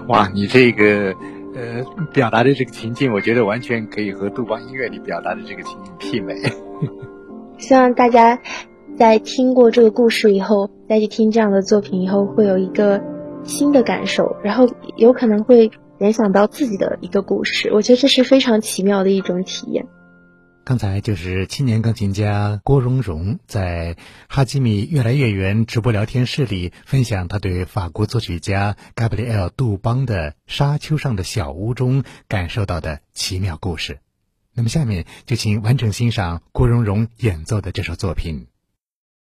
哇，你这个表达的这个情境，我觉得完全可以和杜邦音乐里表达的这个情景媲美。 希望大家在听过这个故事以后，再去听这样的作品以后，会有一个新的感受，然后有可能会联想到自己的一个故事。我觉得这是非常奇妙的一种体验。 刚才就是青年钢琴家郭荣荣在哈基米越来越远直播聊天室里分享他对法国作曲家加布里埃尔·杜邦的《沙丘上的小屋》中感受到的奇妙故事。那么下面就请完整欣赏郭荣荣演奏的这首作品。